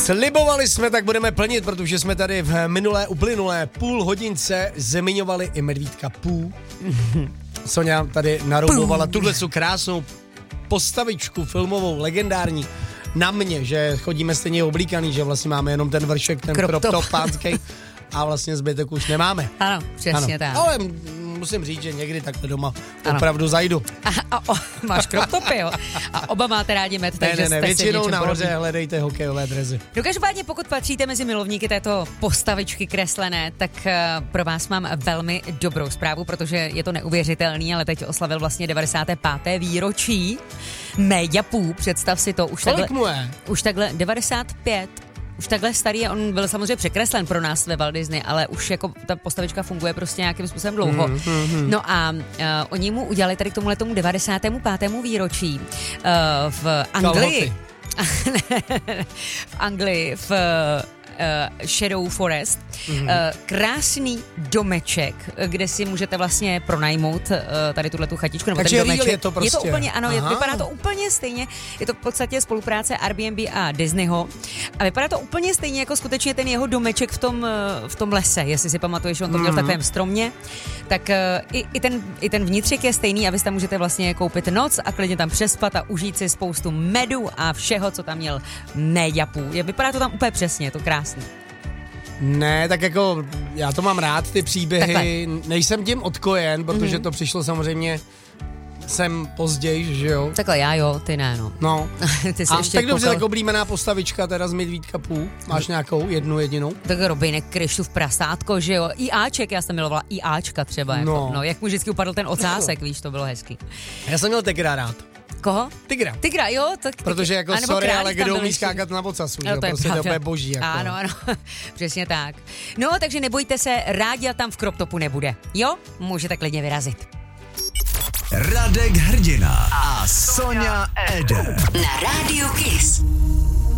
Slibovali jsme, tak budeme plnit, protože jsme tady v uplynulé půl hodince zmiňovali i Medvídka Pů. Sonja tady naroubovala tuhle krásnou postavičku filmovou, legendární, na mě, že chodíme stejně oblíkaný, že vlastně máme jenom ten vršek, ten crop top pánský a vlastně zbytek už nemáme. Ano, přesně tak. Ale musím říct, že někdy takhle doma opravdu zajdu. Máš crop topy, jo? A oba máte rádi med, takže ne, většinou nahoře hledejte hokejové dresy. No každopádně, pokud patříte mezi milovníky této postavičky kreslené, tak pro vás mám velmi dobrou zprávu, protože je to neuvěřitelný, ale teď oslavil vlastně 95. výročí Méďa Pů, představ si to. Už takhle 95. Už takhle starý, on byl samozřejmě překreslen pro nás ve Walt Disney, ale už jako ta postavička funguje prostě nějakým způsobem dlouho. No a oni mu udělali tady k tomuhletomu 95. výročí v Anglii. v Shadow Forest. Krásný domeček, kde si můžete vlastně pronajmout tady tuhletu chatičku. Nebo takže ten domeček. Je to prostě. Je to úplně, ano, vypadá to úplně stejně. Je to v podstatě spolupráce Airbnb a Disneyho. A vypadá to úplně stejně jako skutečně ten jeho domeček v tom lese, jestli si pamatuješ, on to měl v takovém stromě. Tak i ten vnitřek je stejný a vy tam můžete vlastně koupit noc a klidně tam přespat a užít si spoustu medu a všeho, co tam měl Méďa Pů. Vypadá to tam úplně přesně, je to krásný. Ne, tak jako já to mám rád, ty příběhy. Takhle. Nejsem tím odkojen, protože to přišlo samozřejmě sem později, že jo? Takhle já jo, ty ne, no. No. Ty jsi ještě tak dobře, tak oblíbená postavička teda z Medvídka Pů. Máš nějakou, jednu jedinou? Tak Robinek Kryštův prasátko, že jo? I Aček, já jsem milovala I Ačka třeba. Jako, jak mu vždycky upadl ten ocásek, víš, to bylo hezký. Já jsem měl Tigra rád. Koho? Tigra, jo. Tak, protože jako sorry, ale kdo umí skákat na ocasu, no, to je prostě to je boží. Jako. Ano, přesně tak. No, takže nebojte se, Ráďa tam v crop topu nebude. Jo? Můžete klidně vyrazit. Radek Hrdina a Sonja Eder. Na Rádiu Kiss.